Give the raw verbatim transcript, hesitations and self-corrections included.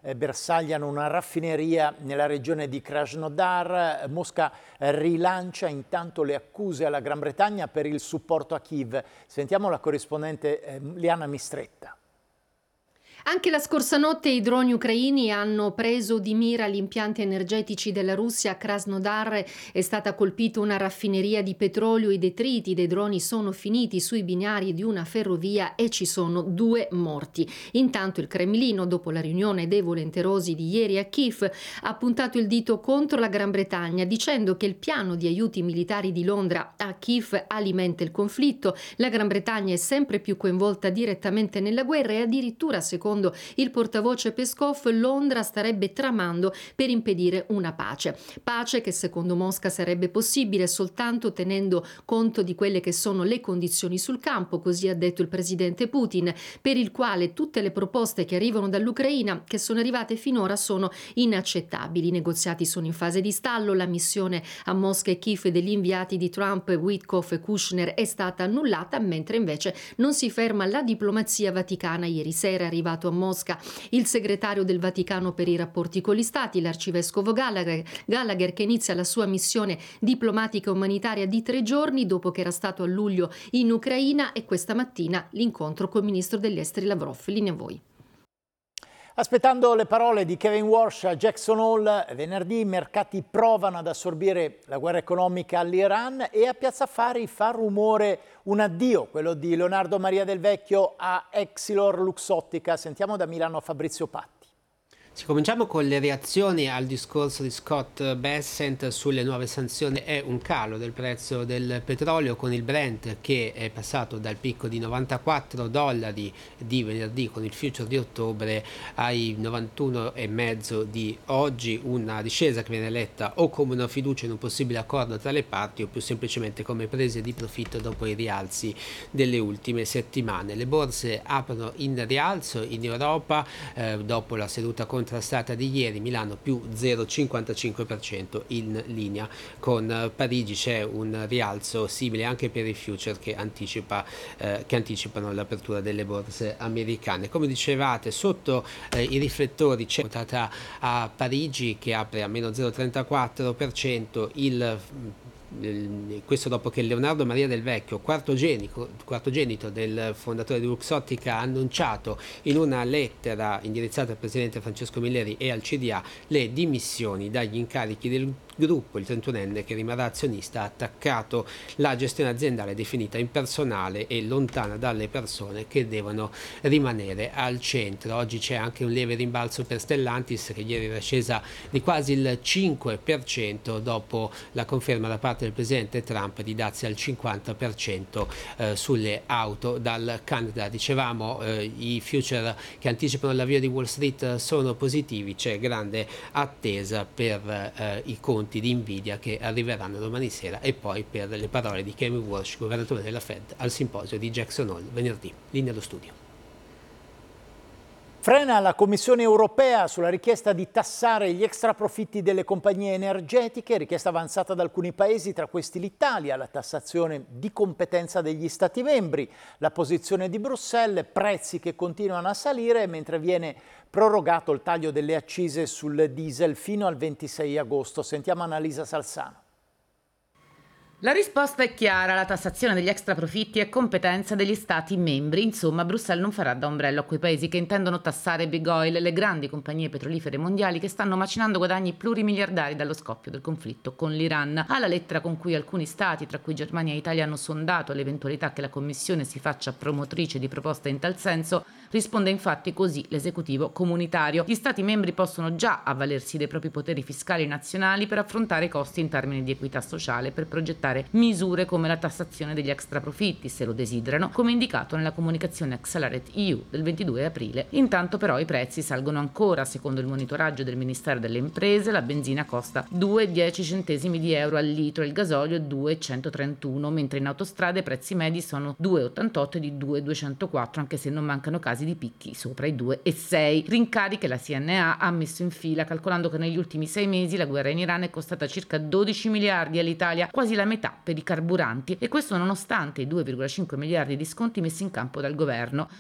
eh, bersagliano una raffineria nella regione di Krasnodar. Mosca rilancia intanto le accuse alla Gran Bretagna per il supporto a Kiev. Sentiamo la corrispondente eh, Liana Mistretta. Anche la scorsa notte i droni ucraini hanno preso di mira gli impianti energetici della Russia. A Krasnodar è stata colpita una raffineria di petrolio. I detriti dei droni sono finiti sui binari di una ferrovia e ci sono due morti. Intanto il Cremlino, dopo la riunione dei volenterosi di ieri a Kiev, ha puntato il dito contro la Gran Bretagna, dicendo che il piano di aiuti militari di Londra a Kiev alimenta il conflitto. La Gran Bretagna è sempre più coinvolta direttamente nella guerra e addirittura, secondo il portavoce Peskov, Londra starebbe tramando per impedire una pace. Pace che secondo Mosca sarebbe possibile soltanto tenendo conto di quelle che sono le condizioni sul campo, così ha detto il presidente Putin, per il quale tutte le proposte che arrivano dall'Ucraina, che sono arrivate finora, sono inaccettabili. I negoziati sono in fase di stallo, la missione a Mosca e Kiev degli inviati di Trump, Witkoff e Kushner, è stata annullata, mentre invece non si ferma la diplomazia vaticana. Ieri sera è arrivato a Mosca il segretario del Vaticano per i rapporti con gli stati, l'arcivescovo Gallagher, Gallagher, che inizia la sua missione diplomatica umanitaria di tre giorni dopo che era stato a luglio in Ucraina, e questa mattina l'incontro col ministro degli esteri Lavrov. Linea a voi. Aspettando le parole di Kevin Walsh a Jackson Hole, venerdì i mercati provano ad assorbire la guerra economica all'Iran e a Piazza Affari fa rumore un addio, quello di Leonardo Maria Del Vecchio a Exilor Luxottica. Sentiamo da Milano Fabrizio Patti. Sì, cominciamo con le reazioni al discorso di Scott Bessent sulle nuove sanzioni. È un calo del prezzo del petrolio, con il Brent che è passato dal picco di novantaquattro dollari di venerdì con il future di ottobre ai novantuno e mezzo di oggi, una discesa che viene letta o come una fiducia in un possibile accordo tra le parti o più semplicemente come prese di profitto dopo i rialzi delle ultime settimane. Le borse aprono in rialzo in Europa eh, dopo la seduta contrastata di ieri. Milano più zero virgola cinquantacinque per cento in linea con Parigi. C'è un rialzo simile anche per i future che, anticipa, eh, che anticipano l'apertura delle borse americane. Come dicevate, sotto eh, i riflettori c'è quotata a Parigi che apre a meno zero virgola trentaquattro per cento, il questo dopo che Leonardo Maria Del Vecchio, quartogenito, quartogenito del fondatore di Luxottica, ha annunciato in una lettera indirizzata al presidente Francesco Milleri e al C D A le dimissioni dagli incarichi del gruppo. Il trentunenne, che rimarrà azionista, ha attaccato la gestione aziendale definita impersonale e lontana dalle persone che devono rimanere al centro. Oggi c'è anche un lieve rimbalzo per Stellantis, che ieri era scesa di quasi il cinque per cento dopo la conferma da parte del presidente Trump di dazi al cinquanta per cento eh, sulle auto dal Canada. Dicevamo eh, i future che anticipano l'avvio di Wall Street sono positivi, c'è grande attesa per eh, i conti di Nvidia che arriveranno domani sera e poi per le parole di Kevin Walsh, governatore della Fed, al simposio di Jackson Hole venerdì. Linea allo studio. Frena la Commissione europea sulla richiesta di tassare gli extraprofitti delle compagnie energetiche, richiesta avanzata da alcuni paesi, tra questi l'Italia. La tassazione di competenza degli Stati membri, la posizione di Bruxelles, prezzi che continuano a salire mentre viene prorogato il taglio delle accise sul diesel fino al ventisei agosto. Sentiamo Annalisa Salzano. La risposta è chiara: la tassazione degli extraprofitti è competenza degli Stati membri. Insomma, Bruxelles non farà da ombrello a quei paesi che intendono tassare big oil, le grandi compagnie petrolifere mondiali che stanno macinando guadagni plurimiliardari dallo scoppio del conflitto con l'Iran. Alla lettera con cui alcuni Stati, tra cui Germania e Italia, hanno sondato l'eventualità che la Commissione si faccia promotrice di proposte in tal senso, risponde infatti così l'esecutivo comunitario: gli Stati membri possono già avvalersi dei propri poteri fiscali nazionali per affrontare i costi in termini di equità sociale, per progettare misure come la tassazione degli extraprofitti, se lo desiderano, come indicato nella comunicazione Accelerate E U del ventidue aprile. Intanto però i prezzi salgono ancora. Secondo il monitoraggio del Ministero delle Imprese, la benzina costa due virgola dieci centesimi di euro al litro e il gasolio due virgola centotrentuno, mentre in autostrada i prezzi medi sono due virgola ottantotto e di due virgola duecentoquattro, anche se non mancano casi di picchi sopra i due virgola sei. Rincari che la C N A ha messo in fila, calcolando che negli ultimi sei mesi la guerra in Iran è costata circa dodici miliardi all'Italia, quasi la metà per i carburanti, e questo nonostante i due virgola cinque miliardi di sconti messi in campo dal governo.